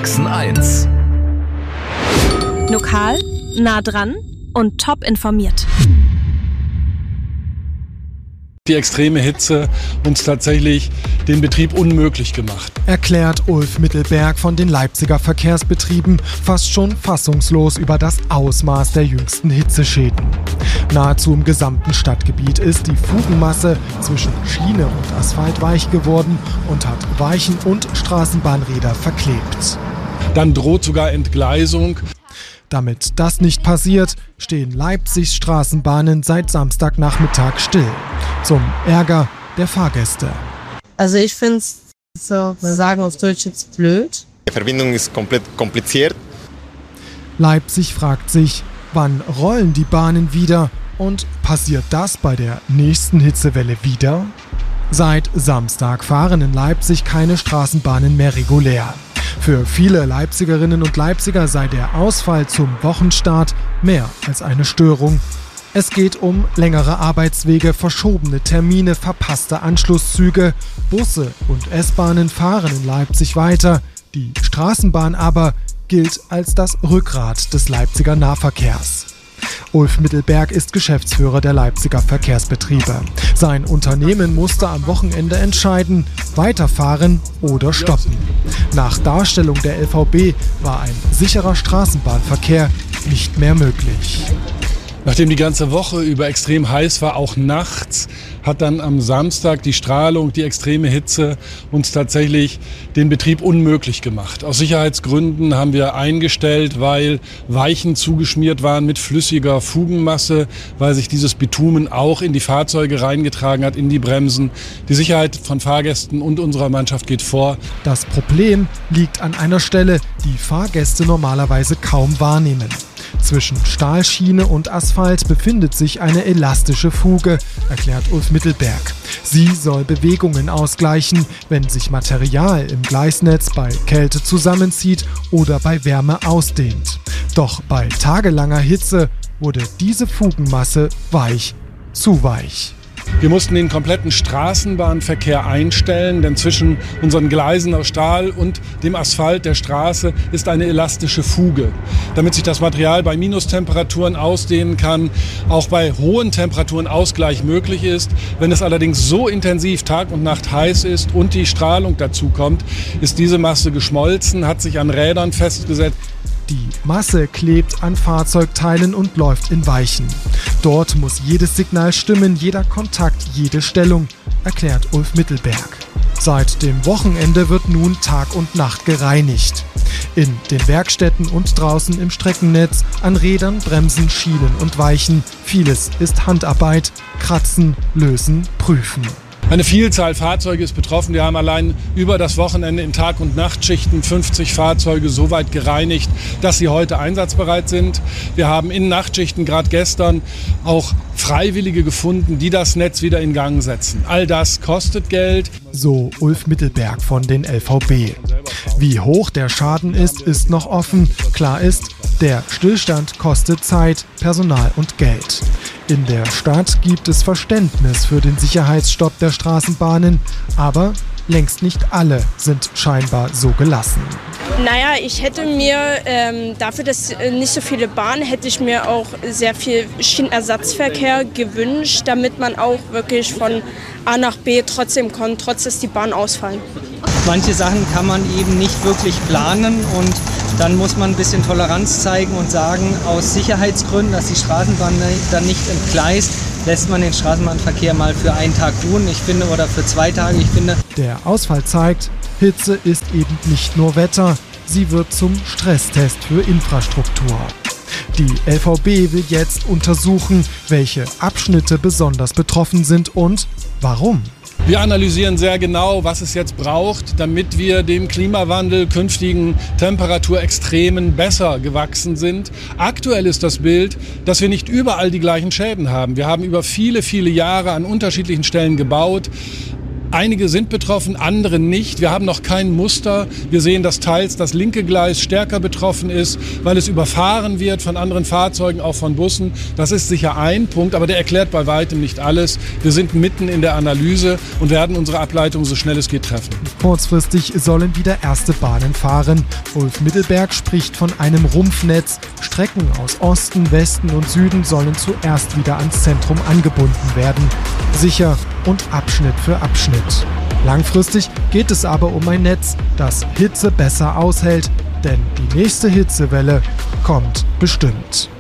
Sachsen 1. Lokal, nah dran und top informiert. Die extreme Hitze uns tatsächlich den Betrieb unmöglich gemacht. Erklärt Ulf Mittelberg von den Leipziger Verkehrsbetrieben fast schon fassungslos über das Ausmaß der jüngsten Hitzeschäden. Nahezu im gesamten Stadtgebiet ist die Fugenmasse zwischen Schiene und Asphalt weich geworden und hat Weichen und Straßenbahnräder verklebt. Dann droht sogar Entgleisung. Damit das nicht passiert, stehen Leipzigs Straßenbahnen seit Samstagnachmittag still. Zum Ärger der Fahrgäste. Also ich finde es, so, wir sagen auf Deutsch jetzt blöd. Die Verbindung ist komplett kompliziert. Leipzig fragt sich, wann rollen die Bahnen wieder und passiert das bei der nächsten Hitzewelle wieder? Seit Samstag fahren in Leipzig keine Straßenbahnen mehr regulär. Für viele Leipzigerinnen und Leipziger sei der Ausfall zum Wochenstart mehr als eine Störung. Es geht um längere Arbeitswege, verschobene Termine, verpasste Anschlusszüge. Busse und S-Bahnen fahren in Leipzig weiter. Die Straßenbahn aber gilt als das Rückgrat des Leipziger Nahverkehrs. Ulf Mittelberg ist Geschäftsführer der Leipziger Verkehrsbetriebe. Sein Unternehmen musste am Wochenende entscheiden, weiterfahren oder stoppen. Nach Darstellung der LVB war ein sicherer Straßenbahnverkehr nicht mehr möglich. Nachdem die ganze Woche über extrem heiß war, auch nachts, hat dann am Samstag die Strahlung, die extreme Hitze uns tatsächlich den Betrieb unmöglich gemacht. Aus Sicherheitsgründen haben wir eingestellt, weil Weichen zugeschmiert waren mit flüssiger Fugenmasse, weil sich dieses Bitumen auch in die Fahrzeuge reingetragen hat, in die Bremsen. Die Sicherheit von Fahrgästen und unserer Mannschaft geht vor. Das Problem liegt an einer Stelle, die Fahrgäste normalerweise kaum wahrnehmen. Zwischen Stahlschiene und Asphalt befindet sich eine elastische Fuge, erklärt Ulf Mittelberg. Sie soll Bewegungen ausgleichen, wenn sich Material im Gleisnetz bei Kälte zusammenzieht oder bei Wärme ausdehnt. Doch bei tagelanger Hitze wurde diese Fugenmasse weich, zu weich. Wir mussten den kompletten Straßenbahnverkehr einstellen, denn zwischen unseren Gleisen aus Stahl und dem Asphalt der Straße ist eine elastische Fuge, damit sich das Material bei Minustemperaturen ausdehnen kann, auch bei hohen Temperaturen Ausgleich möglich ist. Wenn es allerdings so intensiv Tag und Nacht heiß ist und die Strahlung dazu kommt, ist diese Masse geschmolzen, hat sich an Rädern festgesetzt. Die Masse klebt an Fahrzeugteilen und läuft in Weichen. Dort muss jedes Signal stimmen, jeder Kontakt, jede Stellung, erklärt Ulf Mittelberg. Seit dem Wochenende wird nun Tag und Nacht gereinigt. In den Werkstätten und draußen im Streckennetz, an Rädern, Bremsen, Schienen und Weichen. Vieles ist Handarbeit, kratzen, lösen, prüfen. Eine Vielzahl Fahrzeuge ist betroffen. Wir haben allein über das Wochenende in Tag- und Nachtschichten 50 Fahrzeuge so weit gereinigt, dass sie heute einsatzbereit sind. Wir haben in Nachtschichten gerade gestern auch Freiwillige gefunden, die das Netz wieder in Gang setzen. All das kostet Geld. So Ulf Mittelberg von den LVB. Wie hoch der Schaden ist noch offen. Klar ist, der Stillstand kostet Zeit, Personal und Geld. In der Stadt gibt es Verständnis für den Sicherheitsstopp der Straßenbahnen, aber längst nicht alle sind scheinbar so gelassen. Naja, ich hätte mir dafür, dass nicht so viele Bahnen, hätte ich mir auch sehr viel Schienenersatzverkehr gewünscht, damit man auch wirklich von A nach B trotzdem kommt, trotz dass die Bahnen ausfallen. Manche Sachen kann man eben nicht wirklich planen und dann muss man ein bisschen Toleranz zeigen und sagen, aus Sicherheitsgründen, dass die Straßenbahn dann nicht entgleist, lässt man den Straßenbahnverkehr mal für einen Tag ruhen, ich finde, oder für 2 Tage, ich finde. Der Ausfall zeigt, Hitze ist eben nicht nur Wetter, sie wird zum Stresstest für Infrastruktur. Die LVB will jetzt untersuchen, welche Abschnitte besonders betroffen sind und warum. Wir analysieren sehr genau, was es jetzt braucht, damit wir dem Klimawandel, künftigen Temperaturextremen besser gewachsen sind. Aktuell ist das Bild, dass wir nicht überall die gleichen Schäden haben. Wir haben über viele, viele Jahre an unterschiedlichen Stellen gebaut. Einige sind betroffen, andere nicht. Wir haben noch kein Muster. Wir sehen, dass teils das linke Gleis stärker betroffen ist, weil es überfahren wird von anderen Fahrzeugen, auch von Bussen. Das ist sicher ein Punkt, aber der erklärt bei weitem nicht alles. Wir sind mitten in der Analyse und werden unsere Ableitung so schnell es geht treffen. Kurzfristig sollen wieder erste Bahnen fahren. Ulf Mittelberg spricht von einem Rumpfnetz. Strecken aus Osten, Westen und Süden sollen zuerst wieder ans Zentrum angebunden werden. Sicher und Abschnitt für Abschnitt. Langfristig geht es aber um ein Netz, das Hitze besser aushält, denn die nächste Hitzewelle kommt bestimmt.